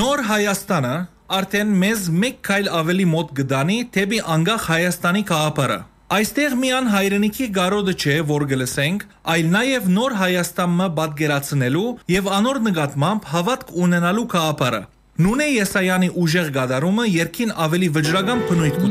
Նոր Հայաստանը արդեն մեզ մեկ քայլ ավելի մոտ կդանի թեպի անկախ Հայաստանի գաղափարը։ Այստեղ միան հայրենիքի գարոդը չէ, որ գլսենք, այլ նաև նոր Հայաստանը պատկերացնելու եւ անոր նկատմամբ հավատք ունենալու գաղափարը։ Նունե Եսայանի ուժեղ գադարումը երկին ավելի վճռական բնույթ